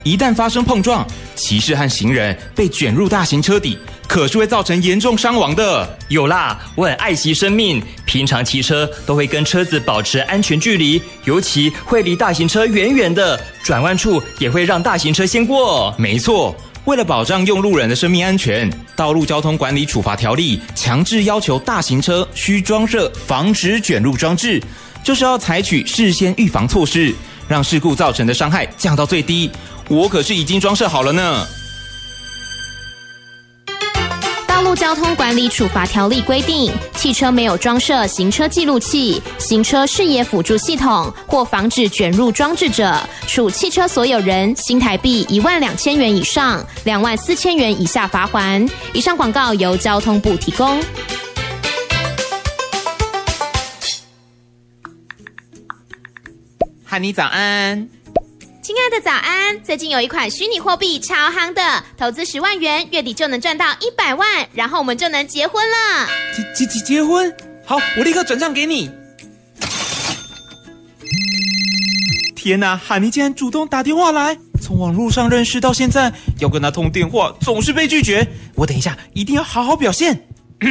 一旦发生碰撞，骑士和行人被卷入大型车底，可是会造成严重伤亡的。 有啦，我很爱惜生命，平常骑车都会跟车子保持安全距离，尤其会离大型车远远的，转弯处也会让大型车先过。 没错，为了保障用路人的生命安全，道路交通管理处罚条例强制要求大型车需装设防止卷入装置，就是要采取事先预防措施，让事故造成的伤害降到最低。我可是已经装设好了呢。 道路交通管理处罚条例规定，汽车没有装设行车记录器、行车视野辅助系统或防止卷入装置者，处汽车所有人新台币12000元以上24000元以下罚锾。以上广告由交通部提供。 汉妮早安。 亲爱的早安，最近有一款虚拟货币超夯的，投资10万元，月底就能赚到100万，然后我们就能结婚了。 结婚？好，我立刻转账给你。天哪，汉妮竟然主动打电话来，从网络上认识到现在，要跟他通电话总是被拒绝。我等一下一定要好好表现。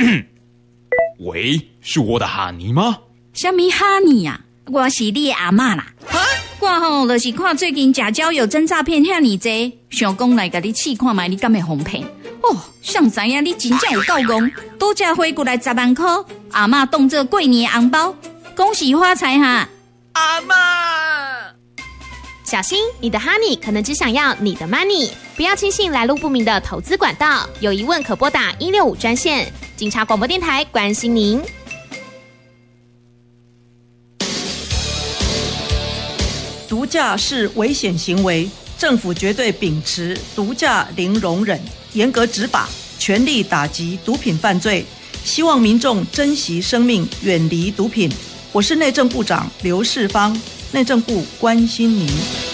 喂，是我的汉妮吗？ 什么哈尼啊？我是你的阿嬷啦。我吼就是看最近假交友真诈骗遐尼济，想讲来甲你试看卖，你敢会哄骗？哦，想知影你真正有够戆，拄则汇过来10万块，阿嬷当作过年的红包，恭喜发财哈！ 阿嬷， 小心，你的 Honey 可能只想要你的 Money， 不要轻信来路不明的投资管道，有疑问可拨打165专线。警察广播电台关心您。 毒驾是危险行为，政府绝对秉持毒驾零容忍，严格执法，全力打击毒品犯罪。希望民众珍惜生命，远离毒品。我是内政部长刘世芳，内政部关心您。